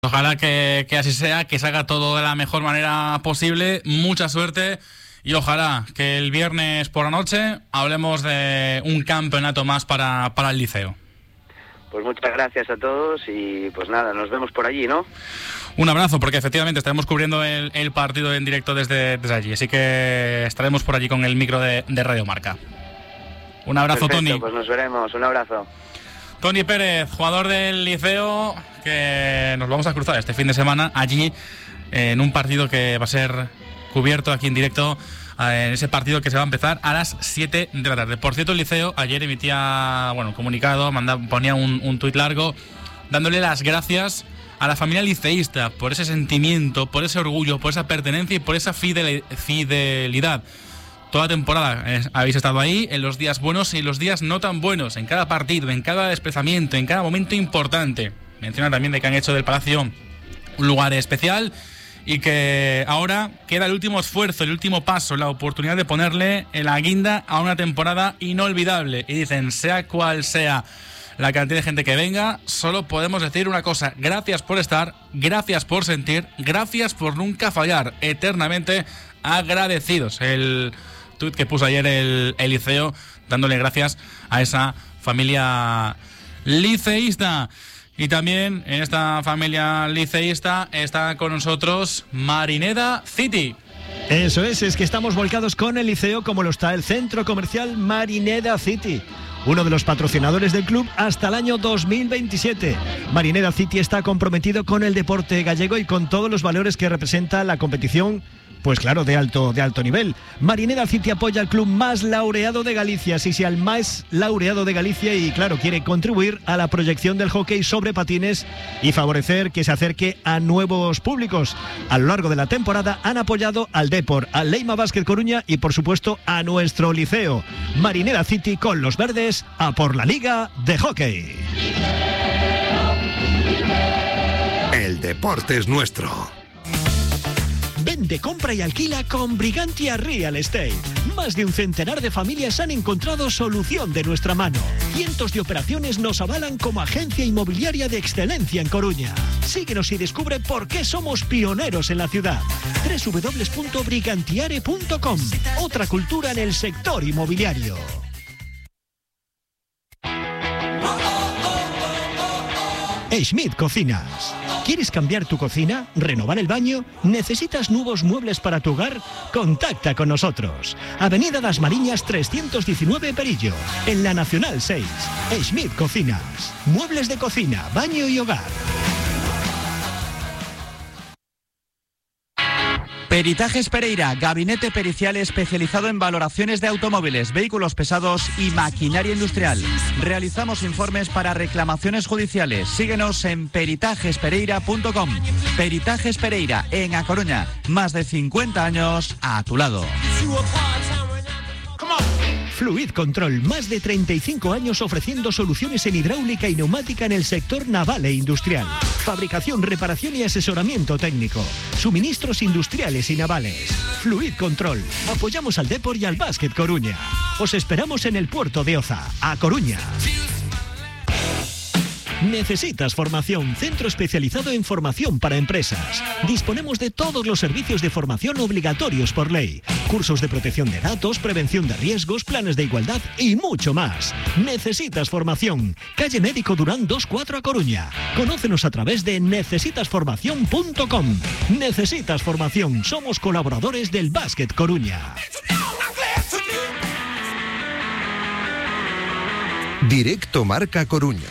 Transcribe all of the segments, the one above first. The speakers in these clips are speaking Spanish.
Ojalá que así sea, que salga todo de la mejor manera posible. Mucha suerte y ojalá que el viernes por la noche hablemos de un campeonato más para el Liceo. Pues muchas gracias a todos y pues nada, nos vemos por allí, ¿no? Un abrazo, porque efectivamente estaremos cubriendo el partido en directo desde allí, así que estaremos por allí con el micro de Radio Marca. Un abrazo. Perfecto, Tony. Pues nos veremos, un abrazo. Tony Pérez, jugador del Liceo, que nos vamos a cruzar este fin de semana allí en un partido que va a ser cubierto aquí en directo, en ese partido que se va a empezar a las 7 de la tarde. Por cierto, el Liceo ayer emitía un comunicado, ponía un tuit largo dándole las gracias a la familia liceísta por ese sentimiento, por ese orgullo, por esa pertenencia y por esa fidelidad. Toda la temporada habéis estado ahí, en los días buenos y en los días no tan buenos, en cada partido, en cada desplazamiento, en cada momento importante. Menciona también de que han hecho del Palacio un lugar especial y que ahora queda el último esfuerzo, el último paso, la oportunidad de ponerle la guinda a una temporada inolvidable. Y dicen, sea cual sea la cantidad de gente que venga, solo podemos decir una cosa: gracias por estar, gracias por sentir, gracias por nunca fallar, eternamente agradecidos. El tuit que puso ayer el Liceo, dándole gracias a esa familia liceísta. Y también en esta familia liceísta está con nosotros Marineda City. Eso es que estamos volcados con el Liceo, como lo está el centro comercial Marineda City, uno de los patrocinadores del club hasta el año 2027. Marineda City está comprometido con el deporte gallego y con todos los valores que representa la competición, pues claro, de alto nivel. Marineda City apoya al club más laureado de Galicia, sí, al más laureado de Galicia, y claro, quiere contribuir a la proyección del hockey sobre patines y favorecer que se acerque a nuevos públicos. A lo largo de la temporada han apoyado al Depor, al Leima Basket Coruña y por supuesto a nuestro Liceo. Marineda City con los verdes a por la Liga de Hockey. El deporte es nuestro. Vende, compra y alquila con Brigantia Real Estate. Más de un centenar de familias han encontrado solución de nuestra mano. Cientos de operaciones nos avalan como agencia inmobiliaria de excelencia en Coruña. Síguenos y descubre por qué somos pioneros en la ciudad. www.brigantiare.com. Otra cultura en el sector inmobiliario. Schmidt Cocinas. ¿Quieres cambiar tu cocina? ¿Renovar el baño? ¿Necesitas nuevos muebles para tu hogar? Contacta con nosotros. Avenida Das Mariñas 319 Perillo, en la Nacional 6. Schmidt Cocinas. Muebles de cocina, baño y hogar. Peritajes Pereira, gabinete pericial especializado en valoraciones de automóviles, vehículos pesados y maquinaria industrial. Realizamos informes para reclamaciones judiciales. Síguenos en peritajespereira.com. Peritajes Pereira, en A Coruña. Más de 50 años a tu lado. Fluid Control, más de 35 años ofreciendo soluciones en hidráulica y neumática en el sector naval e industrial. Fabricación, reparación y asesoramiento técnico. Suministros industriales y navales. Fluid Control. Apoyamos al Depor y al Basket Coruña. Os esperamos en el puerto de Oza, A Coruña. ¿Necesitas formación? Centro especializado en formación para empresas. Disponemos de todos los servicios de formación obligatorios por ley. Cursos de protección de datos, prevención de riesgos, planes de igualdad y mucho más. ¿Necesitas formación? Calle Médico Durán 24 A Coruña. Conócenos a través de necesitasformación.com. Necesitas formación. Somos colaboradores del Basket Coruña. Directo Marca Coruña.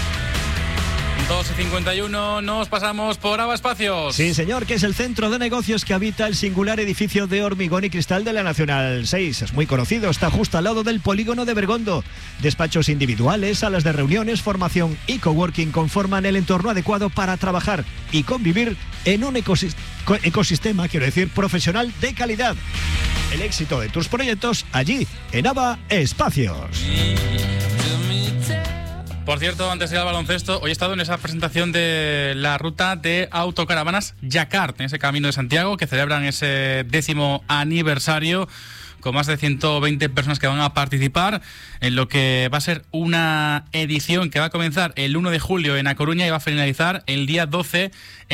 2:51, nos pasamos por Ava Espacios. Sí, señor, que es el centro de negocios que habita el singular edificio de hormigón y cristal de la Nacional 6. Es muy conocido, está justo al lado del polígono de Bergondo. Despachos individuales, salas de reuniones, formación y coworking conforman el entorno adecuado para trabajar y convivir en un ecosistema, profesional de calidad. El éxito de tus proyectos allí, en Ava Espacios. Por cierto, antes de ir al baloncesto, hoy he estado en esa presentación de la ruta de autocaravanas Jacquard, en ese Camino de Santiago, que celebran ese 10º aniversario, con más de 120 personas que van a participar en lo que va a ser una edición que va a comenzar el 1 de julio en A Coruña y va a finalizar el día 12